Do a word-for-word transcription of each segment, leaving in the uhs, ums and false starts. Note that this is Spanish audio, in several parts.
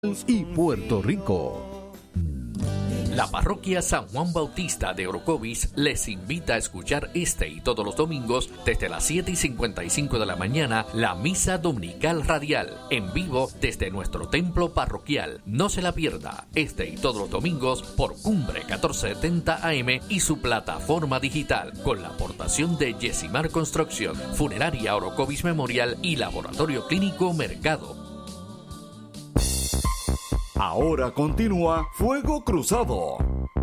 y Puerto Rico. La parroquia San Juan Bautista de Orocovis les invita a escuchar este y todos los domingos desde las siete y cincuenta y cinco de la mañana la misa dominical radial en vivo desde nuestro templo parroquial. No se la pierda este y todos los domingos por Cumbre catorce setenta A M y su plataforma digital con la aportación de Yesimar Construcción, Funeraria Orocovis Memorial y Laboratorio Clínico Mercado. Ahora continúa Fuego Cruzado.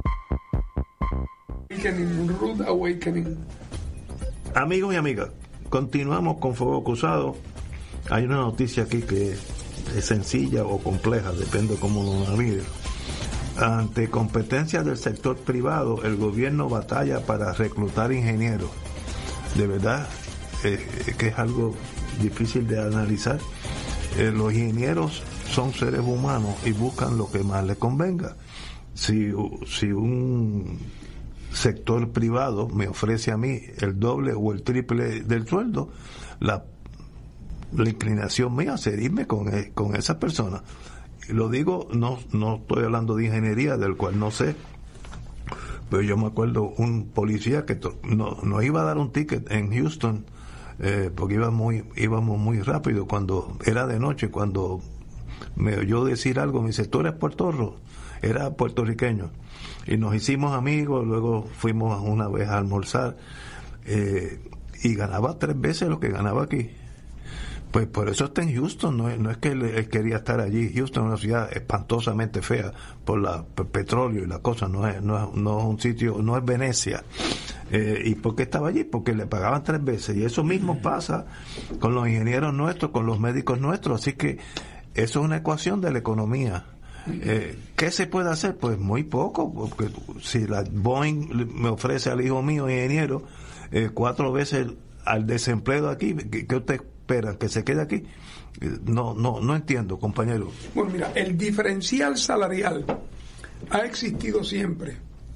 Awakening, Rude Awakening. Amigos y amigas, continuamos con Fuego Cruzado. Hay una noticia aquí que es sencilla o compleja, depende de cómo lo mire. Ante competencias del sector privado, el gobierno batalla para reclutar ingenieros. De verdad eh, que es algo difícil de analizar. Eh, los ingenieros son seres humanos y buscan lo que más les convenga. Si, si un sector privado me ofrece a mí el doble o el triple del sueldo, la, la inclinación mía es irme con, con esa persona. Y lo digo, no, no estoy hablando de ingeniería, del cual no sé, pero yo me acuerdo un policía que to, no, nos iba a dar un ticket en Houston, eh, porque iba muy, íbamos muy rápido, cuando era de noche, cuando me oyó decir algo, me dice, ¿tú eres puertorro? Era puertorriqueño. Y nos hicimos amigos, luego fuimos una vez a almorzar, eh, y ganaba tres veces lo que ganaba aquí. Pues por eso está en Houston, no es, no es que él, él quería estar allí. Houston es una ciudad espantosamente fea por la por petróleo y la cosa, no es, no es, no es un sitio, no es Venecia. Eh, ¿Y por qué estaba allí? Porque le pagaban tres veces. Y eso mismo pasa con los ingenieros nuestros, con los médicos nuestros, así que eso es una ecuación de la economía. Eh, ¿Qué se puede hacer? Pues muy poco, porque si la Boeing me ofrece al hijo mío ingeniero eh, cuatro veces al desempleo aquí, ¿qué, qué usted espera? ¿Que se quede aquí? No, no, no entiendo, compañero. Bueno, mira, el diferencial salarial ha existido siempre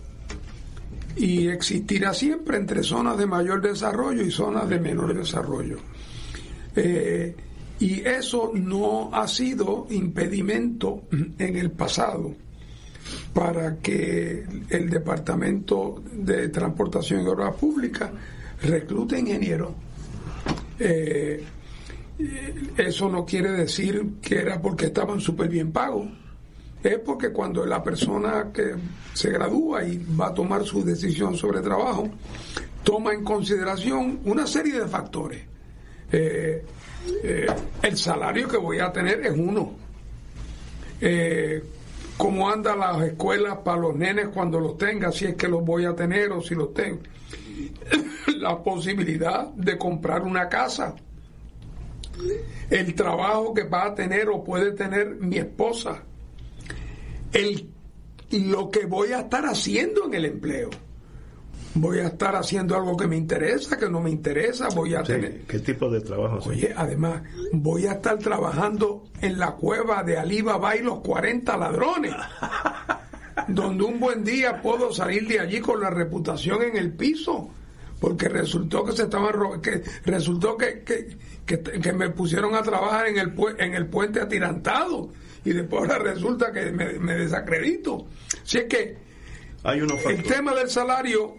y existirá siempre entre zonas de mayor desarrollo y zonas de menor desarrollo. Eh, Y eso no ha sido impedimento en el pasado para que el Departamento de Transportación y Obras Públicas reclute ingenieros. Eh, eso no quiere decir que era porque estaban súper bien pagos. Es porque cuando la persona que se gradúa y va a tomar su decisión sobre trabajo, toma en consideración una serie de factores. Eh, Eh, el salario que voy a tener es uno, eh, cómo andan las escuelas para los nenes cuando los tenga, si es que los voy a tener o si los tengo, la posibilidad de comprar una casa, el trabajo que va a tener o puede tener mi esposa, el, lo que voy a estar haciendo en el empleo. Voy a estar haciendo algo que me interesa, que no me interesa, voy a sí, tener... ¿qué tipo de trabajo? Oye, sí. Además, voy a estar trabajando en la cueva de Alí Baba y los cuarenta ladrones, donde un buen día puedo salir de allí con la reputación en el piso, porque resultó que se estaban ro- que resultó que, que, que, que me pusieron a trabajar en el, pu- en el puente atirantado, y después ahora resulta que me, me desacredito. Si es que Hay unos el tema del salario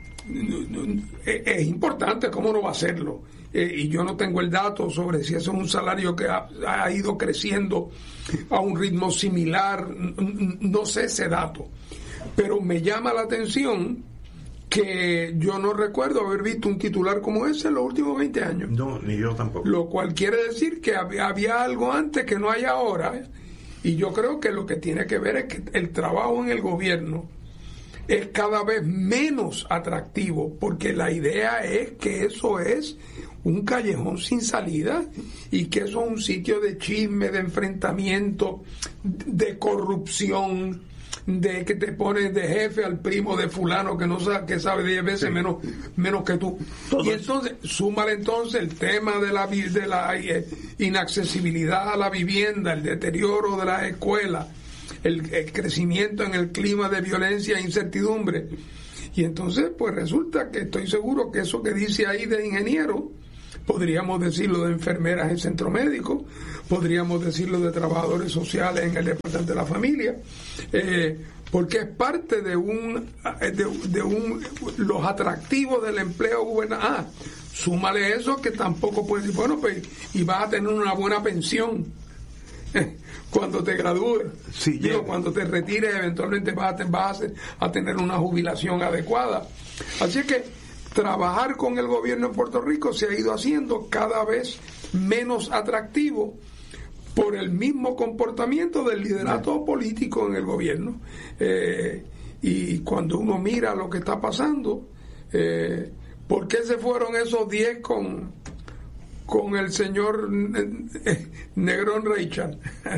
es importante, ¿cómo no va a serlo? Eh, y yo no tengo el dato sobre si eso es un salario que ha, ha ido creciendo a un ritmo similar, no sé ese dato, pero me llama la atención que yo no recuerdo haber visto un titular como ese en los últimos veinte años. No, ni yo tampoco. Lo cual quiere decir que había, había algo antes que no hay ahora, y yo creo que lo que tiene que ver es que el trabajo en el gobierno es cada vez menos atractivo, porque la idea es que eso es un callejón sin salida y que eso es un sitio de chisme, de enfrentamiento, de corrupción, de que te pones de jefe al primo de fulano que no sabe, que sabe diez veces sí. menos menos que tú. Todo. Y entonces súmale entonces el tema de la de la inaccesibilidad a la vivienda, el deterioro de las escuelas, El, el crecimiento en el clima de violencia e incertidumbre. Y entonces pues resulta que estoy seguro que eso que dice ahí de ingeniero, podríamos decirlo de enfermeras en centro médico, podríamos decirlo de trabajadores sociales en el Departamento de la Familia, eh, porque es parte de un, de, de un los atractivos del empleo gubernamental. Ah, súmale eso que tampoco puedes decir, bueno, pues, y vas a tener una buena pensión cuando te gradúes. Sí, Digo, yeah. Cuando te retires, eventualmente vas, a, vas a tener una jubilación adecuada. Así que trabajar con el gobierno en Puerto Rico se ha ido haciendo cada vez menos atractivo por el mismo comportamiento del liderato yeah. político en el gobierno. Eh, y cuando uno mira lo que está pasando, eh, ¿por qué se fueron esos diez con, con el señor Negrón Richard?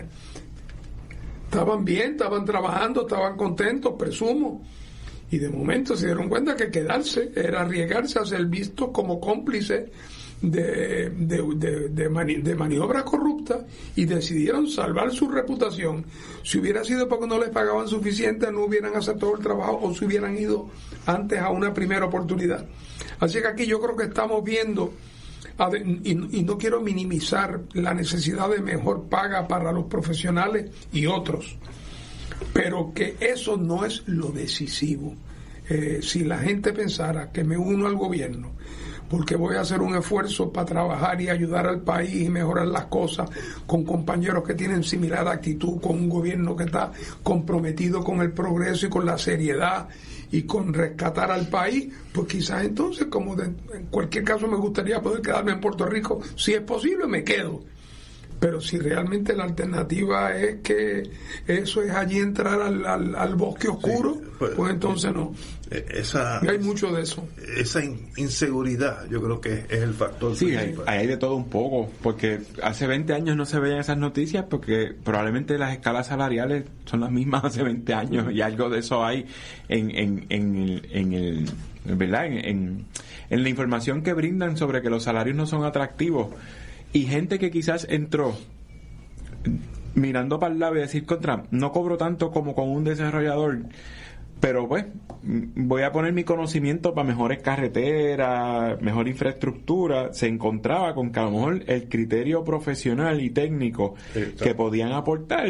Estaban bien, estaban trabajando, estaban contentos, presumo. Y de momento se dieron cuenta que quedarse era arriesgarse a ser visto como cómplice de, de, de, de, mani, de maniobra corrupta, y decidieron salvar su reputación. Si hubiera sido porque no les pagaban suficiente, no hubieran aceptado el trabajo o se hubieran ido antes a una primera oportunidad. Así que aquí yo creo que estamos viendo, y, y no quiero minimizar la necesidad de mejor paga para los profesionales y otros, pero que eso no es lo decisivo. Eh, si la gente pensara que me uno al gobierno porque voy a hacer un esfuerzo para trabajar y ayudar al país y mejorar las cosas con compañeros que tienen similar actitud, con un gobierno que está comprometido con el progreso y con la seriedad y con rescatar al país, pues quizás entonces, como de, en cualquier caso me gustaría poder quedarme en Puerto Rico, si es posible me quedo. Pero si realmente la alternativa es que eso es allí entrar al, al, al bosque oscuro, sí, pues, pues entonces no. Esa, y hay mucho de eso. Esa inseguridad yo creo que es el factor. Sí, hay, hay de todo un poco, porque hace veinte años no se veían esas noticias, porque probablemente las escalas salariales son las mismas hace veinte años, y algo de eso hay en, en, en el... En el ¿verdad? En, en, en la información que brindan sobre que los salarios no son atractivos. Y gente que quizás entró mirando para el lado y decir, contra, no cobro tanto como con un desarrollador, pero pues voy a poner mi conocimiento para mejores carreteras, mejor infraestructura. Se encontraba con que a lo mejor el criterio profesional y técnico que podían aportar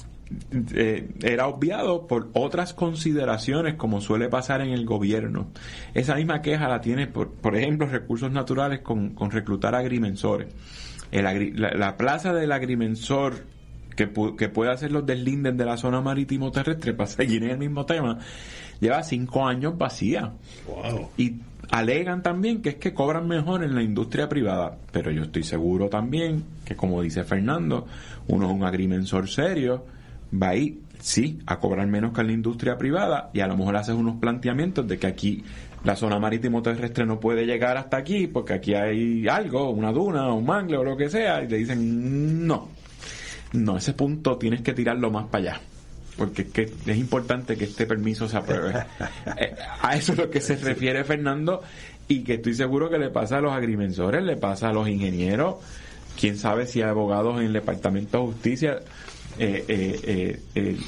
eh, era obviado por otras consideraciones, como suele pasar en el gobierno. Esa misma queja la tiene, por, por ejemplo, Recursos Naturales con, con reclutar agrimensores. El agri, la, la plaza del agrimensor que, pu, que puede hacer los deslindes de la zona marítimo terrestre, para seguir en el mismo tema, lleva cinco años vacía. Wow. Y alegan también que es que cobran mejor en la industria privada, pero yo estoy seguro también que, como dice Fernando, uno es un agrimensor serio, va ahí, sí, a cobrar menos que en la industria privada, y a lo mejor haces unos planteamientos de que aquí la zona marítimo terrestre no puede llegar hasta aquí porque aquí hay algo, una duna, un mangle o lo que sea, y te dicen no, no, ese punto tienes que tirarlo más para allá, porque es que es importante que este permiso se apruebe. eh, a eso es lo que se refiere Fernando, y que estoy seguro que le pasa a los agrimensores, le pasa a los ingenieros, quién sabe si a abogados en el Departamento de Justicia. Eh, eh, eh, eh,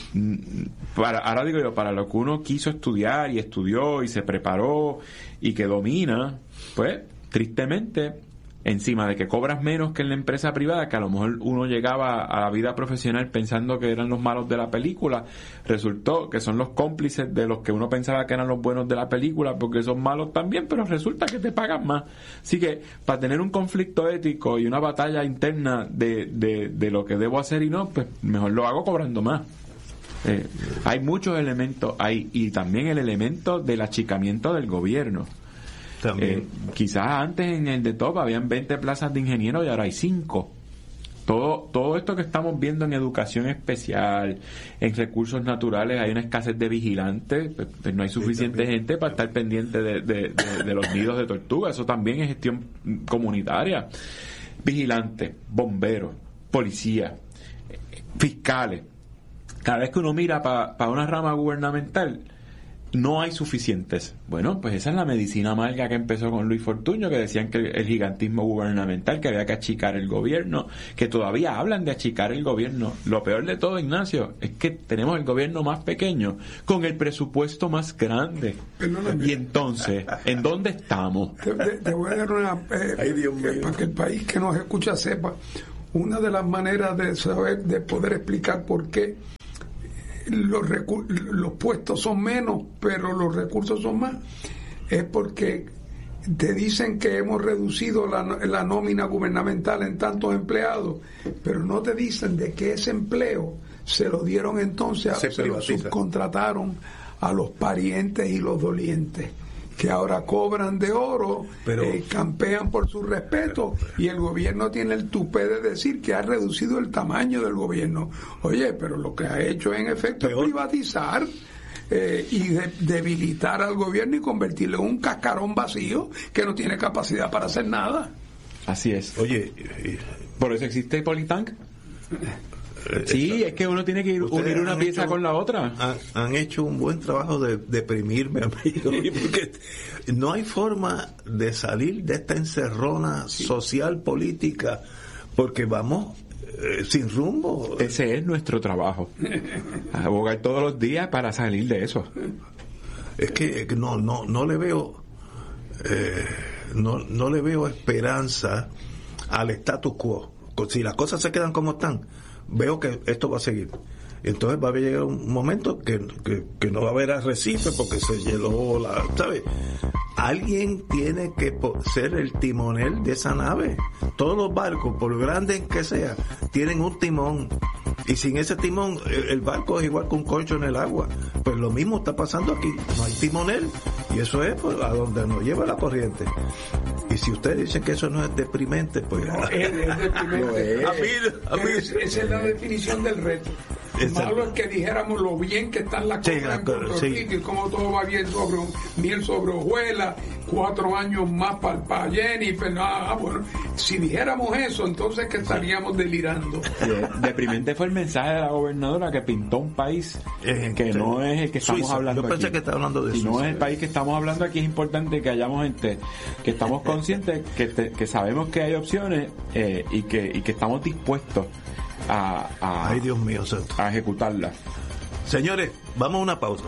para, ahora digo yo, para lo que uno quiso estudiar y estudió y se preparó y que domina, pues tristemente, encima de que cobras menos que en la empresa privada, que a lo mejor uno llegaba a la vida profesional pensando que eran los malos de la película, resultó que son los cómplices de los que uno pensaba que eran los buenos de la película, porque son malos también, pero resulta que te pagan más. Así que para tener un conflicto ético y una batalla interna de, de, de lo que debo hacer y no, pues mejor lo hago cobrando más. Eh, hay muchos elementos ahí, y también el elemento del achicamiento del gobierno. Eh, quizás antes en el de Top habían veinte plazas de ingenieros y ahora hay cinco. Todo, todo esto que estamos viendo en educación especial, en recursos naturales, hay una escasez de vigilantes, pues, pues no hay suficiente sí, gente para estar pendiente de, de, de, de los nidos de tortuga. Eso también es gestión comunitaria. Vigilantes, bomberos, policías, fiscales. Cada vez que uno mira para pa una rama gubernamental, no hay suficientes. Bueno, pues esa es la medicina amarga que empezó con Luis Fortuño, que decían que el gigantismo gubernamental, que había que achicar el gobierno, que todavía hablan de achicar el gobierno. Lo peor de todo, Ignacio, es que tenemos el gobierno más pequeño con el presupuesto más grande. Perdóname. Y entonces, ¿en dónde estamos? Te, te, te voy a dar una... Eh, Ay, Dios mío. Para que el país que nos escucha sepa. una de las maneras de saber, de poder explicar por qué los, recu- los puestos son menos, pero los recursos son más, es porque te dicen que hemos reducido la, la nómina gubernamental en tantos empleados, pero no te dicen de que ese empleo se lo dieron entonces, a, se, se lo subcontrataron a los parientes y los dolientes, que ahora cobran de oro, pero, eh, campean por su respeto, y el gobierno tiene el tupé de decir que ha reducido el tamaño del gobierno. Oye, pero lo que ha hecho en efecto peor. es privatizar eh, y de, debilitar al gobierno y convertirlo en un cascarón vacío que no tiene capacidad para hacer nada. Así es. Oye, ¿por eso existe Politank? Sí, es que uno tiene que ir, unir una pieza hecho, con la otra. Han, han hecho un buen trabajo de deprimirme, amigo, porque no hay forma de salir de esta encerrona sí. social, política, porque vamos eh, sin rumbo. Ese es nuestro trabajo, abogar todos los días para salir de eso. Es que no no no le veo eh, no no le veo esperanza al status quo. Si las cosas se quedan como están, veo que esto va a seguir. Entonces va a llegar un momento que, que, que no va a haber arrecife porque se hieló la, ¿sabes? Alguien tiene que ser el timonel de esa nave. Todos los barcos, por grandes que sean, tienen un timón. Y sin ese timón, el barco es igual que un corcho en el agua. Pues lo mismo está pasando aquí. No hay timonel. Y eso es pues, a donde nos lleva la corriente. Y si ustedes dicen que eso no es deprimente, pues... No, es, es deprimente. a mí, a mí, es, esa es la definición del reto. Exacto. Malo es que dijéramos lo bien que están las cosas sí, en Puerto sí. Rico y cómo todo va bien sobre miel sobre hojuelas, cuatro años más para pa Jennifer. Ah, bueno, si dijéramos eso, entonces que estaríamos delirando. Sí, deprimente fue el mensaje de la gobernadora que pintó un país eh, que sí. no es el que estamos Suiza. hablando Yo pensé aquí. que estaba hablando de Si Suiza. no es el país que estamos hablando aquí, es importante que hayamos gente que estamos conscientes, que, te, que sabemos que hay opciones eh, y, que, y que estamos dispuestos A, a, Ay, Dios mío, santo. a ejecutarla. Señores, vamos a una pausa.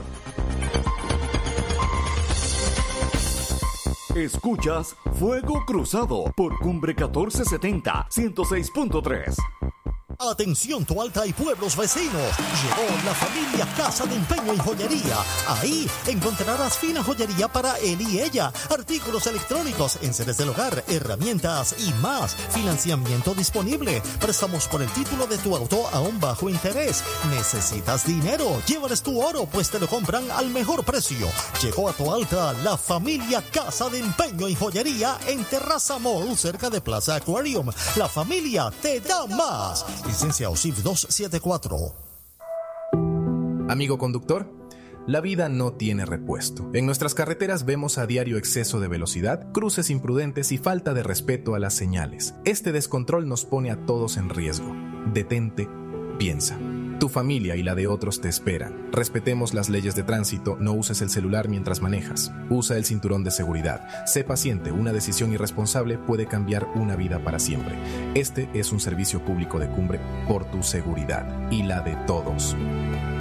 Escuchas Fuego Cruzado por Cumbre catorce setenta, ciento seis punto tres. Atención Toalta y pueblos vecinos, llegó la familia Casa de Empeño y Joyería. Ahí encontrarás fina joyería para él y ella, artículos electrónicos, enseres del hogar, herramientas y más. Financiamiento disponible, préstamos por el título de tu auto a un bajo interés. ¿Necesitas dinero? Llévales tu oro, pues te lo compran al mejor precio. Llegó a Toalta la familia Casa de Empeño y Joyería en Terraza Mall, cerca de Plaza Aquarium. La familia te da más. Licencia O S I F dos setenta y cuatro. Amigo conductor, la vida no tiene repuesto. En nuestras carreteras vemos a diario exceso de velocidad, cruces imprudentes y falta de respeto a las señales. Este descontrol nos pone a todos en riesgo. Detente, piensa. Tu familia y la de otros te esperan. Respetemos las leyes de tránsito, no uses el celular mientras manejas. Usa el cinturón de seguridad. Sé paciente, una decisión irresponsable puede cambiar una vida para siempre. Este es un servicio público de Cumbre por tu seguridad y la de todos.